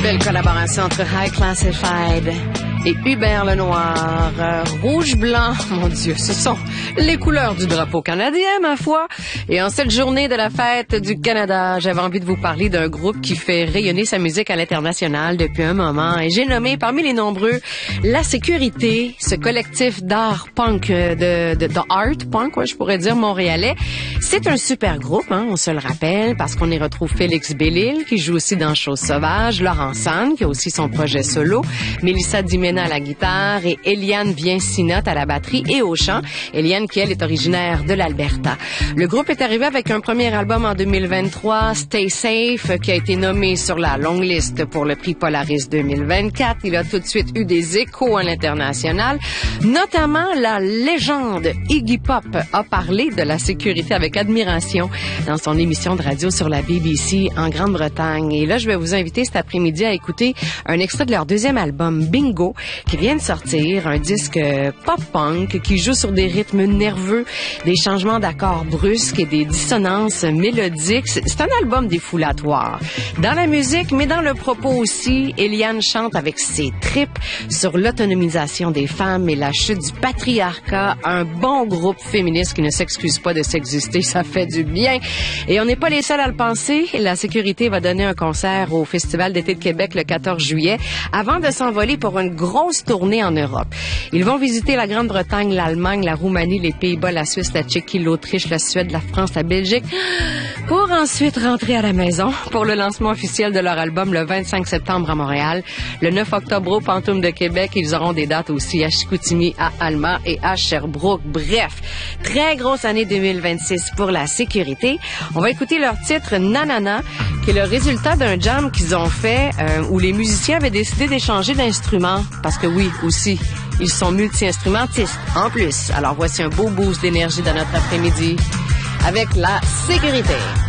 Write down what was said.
Belle collaboration entre High Classified et Hubert Lenoir. Rouge-blanc, mon Dieu, ce sont les couleurs du drapeau canadien, ma foi. Et en cette journée de la fête du Canada, j'avais envie de vous parler d'un groupe qui fait rayonner sa musique à l'international depuis un moment. Et j'ai nommé parmi les nombreux La Sécurité, ce collectif d'art punk, de art punk, ouais, je pourrais dire montréalais. C'est un super groupe, hein, on se le rappelle, parce qu'on y retrouve Félix Bellil, qui joue aussi dans Chose Sauvage, Laurent San, qui a aussi son projet solo, Mélissa Dimena à la guitare et Eliane Viens-Sinotte à la batterie et au chant. Eliane, qui elle est originaire de l'Alberta. Le groupe est arrivé avec un premier album en 2023, Stay Safe, qui a été nommé sur la longue liste pour le prix Polaris 2024. Il a tout de suite eu des échos à l'international. Notamment, la légende Iggy Pop a parlé de La Sécurité avec admiration dans son émission de radio sur la BBC en Grande-Bretagne. Et là, je vais vous inviter cet après-midi à écouter un extrait de leur deuxième album, Bingo, qui vient de sortir, un disque pop-punk qui joue sur des rythmes nerveux, des changements d'accords brusques et des dissonances mélodiques. C'est un album défoulatoire. Dans la musique, mais dans le propos aussi, Eliane chante avec ses tripes sur l'autonomisation des femmes et la chute du patriarcat. Un bon groupe féministe qui ne s'excuse pas de s'exister, ça fait du bien. Et on n'est pas les seuls à le penser. La Sécurité va donner un concert au Festival d'été de Québec le 14 juillet avant de s'envoler pour une grosse tournée en Europe. Ils vont visiter la Grande-Bretagne, l'Allemagne, la Roumanie, les Pays-Bas, la Suisse, la Tchéquie, l'Autriche, la Suède, la France, la Belgique, pour ensuite rentrer à la maison pour le lancement officiel de leur album le 25 septembre à Montréal, le 9 octobre au Pantoum de Québec. Ils auront des dates aussi à Chicoutimi, à Alma et à Sherbrooke. Bref, très grosse année 2026 pour La Sécurité. On va écouter leur titre Nanana, qui est le résultat d'un jam qu'ils ont fait où les musiciens avaient décidé d'échanger d'instruments. Parce que oui, aussi, ils sont multi-instrumentistes en plus. Alors voici un beau boost d'énergie dans notre après-midi avec La Sécurité.